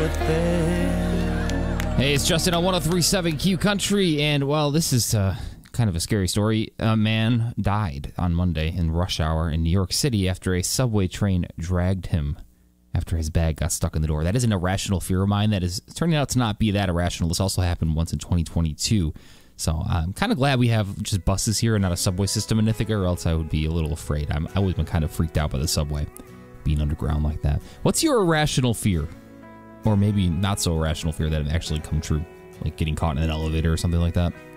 Hey, it's Justin on 103.7 Q Country, and well, this is kind of a scary story. A man died on Monday in rush hour in New York City after a subway train dragged him after his bag got stuck in the door. That is an irrational fear of mine that is turning out to not be that irrational. This also happened once in 2022. So I'm kind of glad we have just buses here and not a subway system in Ithaca, or else I would be a little afraid. I've always been kind of freaked out by the subway being underground like that. What's your irrational fear? Or maybe not so irrational fear that it actually come true, like getting caught in an elevator or something like that?